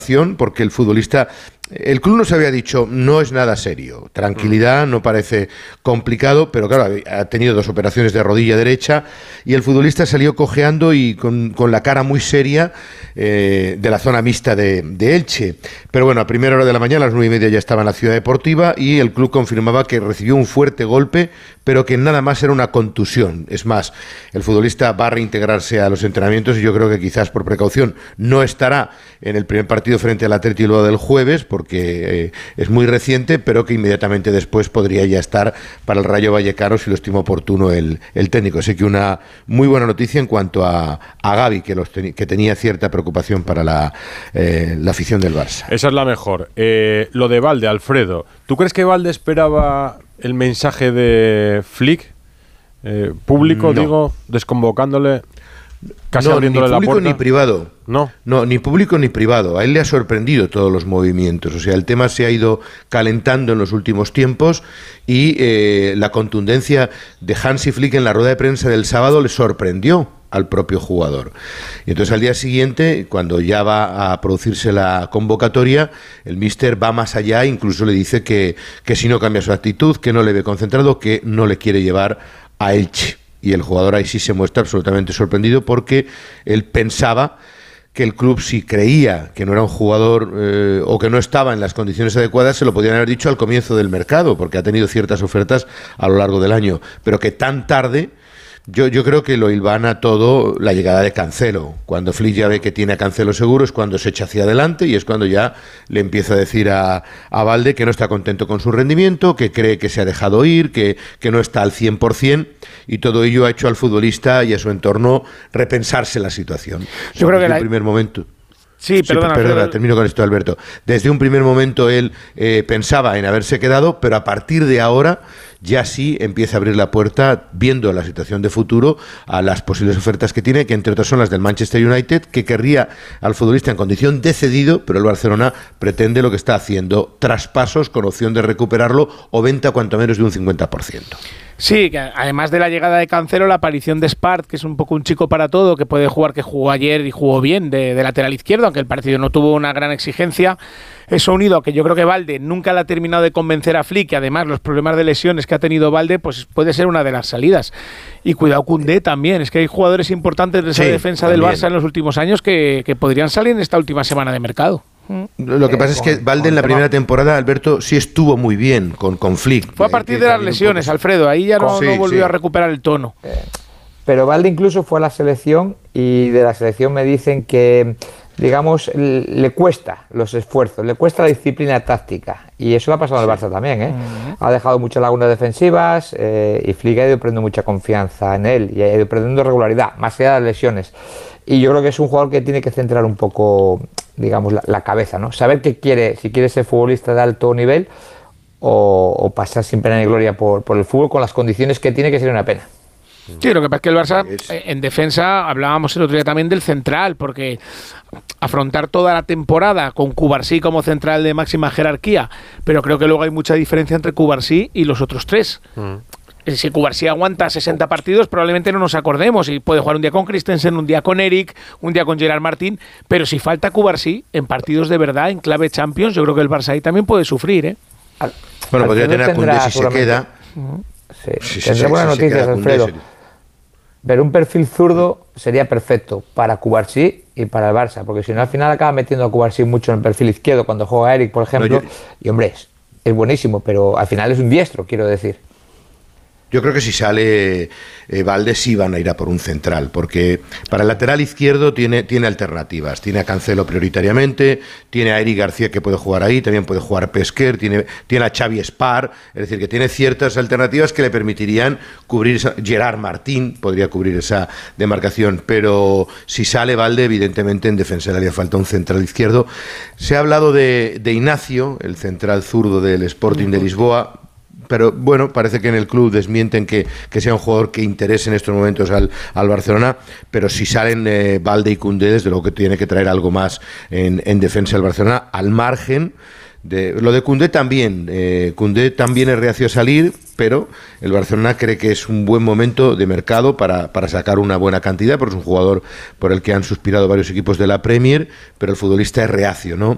porque el futbolista, el club nos había dicho, no es nada serio, tranquilidad, no parece complicado, pero claro, ha tenido 2 operaciones de rodilla derecha y el futbolista salió cojeando y con la cara muy seria de la zona mixta de Elche. Pero bueno, a primera hora de la mañana, a las 9:30 ya estaba en la Ciudad Deportiva y el club confirmaba que recibió un fuerte golpe, pero que nada más era una contusión. Es más, el futbolista va a reintegrarse a los entrenamientos y yo creo que quizás por precaución no estará en el primer partido frente al Athletic Bilbao del jueves, porque es muy reciente, pero que inmediatamente después podría ya estar para el Rayo Vallecano si lo estima oportuno el técnico. Así que una muy buena noticia en cuanto a Gavi, que tenía cierta preocupación para la afición del Barça. Esa es la mejor. Lo de Valde, Alfredo, ¿tú crees que Valde esperaba el mensaje de Flick público, no. Digo, desconvocándole, casi no, abriéndole ni la público puerta? ni privado. No, ni público ni privado. A él le ha sorprendido todos los movimientos. O sea, el tema se ha ido calentando en los últimos tiempos y la contundencia de Hansi Flick en la rueda de prensa del sábado le sorprendió al propio jugador. Y entonces al día siguiente, cuando ya va a producirse la convocatoria, el míster va más allá, incluso le dice que si no cambia su actitud, que no le ve concentrado, que no le quiere llevar a Elche. Y el jugador ahí sí se muestra absolutamente sorprendido porque él pensaba que el club, si creía que no era un jugador o que no estaba en las condiciones adecuadas, se lo podían haber dicho al comienzo del mercado, porque ha tenido ciertas ofertas a lo largo del año, pero que tan tarde. Yo creo que lo hilvana todo la llegada de Cancelo. Cuando Flick ya ve que tiene a Cancelo seguro es cuando se echa hacia adelante y es cuando ya le empieza a decir a Valde que no está contento con su rendimiento, que cree que se ha dejado ir, que no está al 100%, y todo ello ha hecho al futbolista y a su entorno repensarse la situación. Yo creo que en el primer momento... Sí, perdona, termino con esto, Alberto. Desde un primer momento él pensaba en haberse quedado, pero a partir de ahora ya sí empieza a abrir la puerta, viendo la situación de futuro, a las posibles ofertas que tiene, que entre otras son las del Manchester United, que querría al futbolista en condición de cedido, pero el Barcelona pretende lo que está haciendo, traspasos con opción de recuperarlo o venta cuanto menos de un 50%. Sí, que además de la llegada de Cancelo, la aparición de Spart, que es un poco un chico para todo, que puede jugar, que jugó ayer y jugó bien de lateral izquierdo, aunque el partido no tuvo una gran exigencia. Eso unido a que yo creo que Valde nunca le ha terminado de convencer a Flick, y además los problemas de lesiones que ha tenido Valde, pues puede ser una de las salidas. Y cuidado Koundé también, es que hay jugadores importantes de esa defensa del Barça en los últimos años que podrían salir en esta última semana de mercado. Lo que pasa es que Valde en la primera temporada, Alberto, sí estuvo muy bien con Flick. Fue a partir de las lesiones, Alfredo, ahí ya no volvió a recuperar el tono. Pero Valde incluso fue a la selección y de la selección me dicen que, digamos, le cuesta los esfuerzos, le cuesta la disciplina táctica, y eso le ha pasado al Barça también, Ha dejado muchas lagunas defensivas y Flick ha ido perdiendo mucha confianza en él y ha ido perdiendo regularidad, más allá de las lesiones. Y yo creo que es un jugador que tiene que centrar un poco, digamos, la cabeza, ¿no? Saber qué quiere, si quiere ser futbolista de alto nivel o pasar sin pena ni gloria por el fútbol con las condiciones que tiene, que sería una pena. Sí, lo que pasa es que el Barça en defensa, hablábamos el otro día también del central, porque afrontar toda la temporada con Cubarsí como central de máxima jerarquía, pero creo que luego hay mucha diferencia entre Cubarsí y los otros tres. Si Cubarsí aguanta 60 partidos, probablemente no nos acordemos, y puede jugar un día con Christensen, un día con Eric, un día con Gerard Martín, pero si falta Cubarsí en partidos de verdad, en clave Champions, yo creo que el Barça ahí también puede sufrir, Bueno, podría tener a Koundé si se queda. Tendré buenas noticias, Alfredo. Pero un perfil zurdo sería perfecto para Cubarsí y para el Barça, porque si no al final acaba metiendo a Cubarsí mucho en el perfil izquierdo cuando juega Eric, por ejemplo, y hombre, es buenísimo, pero al final es un diestro, quiero decir. Yo creo que si sale Valde sí van a ir a por un central, porque para el lateral izquierdo tiene alternativas. Tiene a Cancelo prioritariamente, tiene a Eric García que puede jugar ahí, también puede jugar Pesquer, tiene a Xavi Espar, es decir, que tiene ciertas alternativas que le permitirían cubrir Gerard Martín, podría cubrir esa demarcación, pero si sale Valde, evidentemente en defensa le haría falta un central izquierdo. Se ha hablado de Ignacio, el central zurdo del Sporting de Lisboa, pero bueno, parece que en el club desmienten que sea un jugador que interese en estos momentos al Barcelona, pero si salen Valde y Koundé, desde luego que tiene que traer algo más en defensa del Barcelona, al margen de lo de Koundé también. Koundé también es reacio a salir, pero el Barcelona cree que es un buen momento de mercado para sacar una buena cantidad, porque es un jugador por el que han suspirado varios equipos de la Premier, pero el futbolista es reacio, ¿no?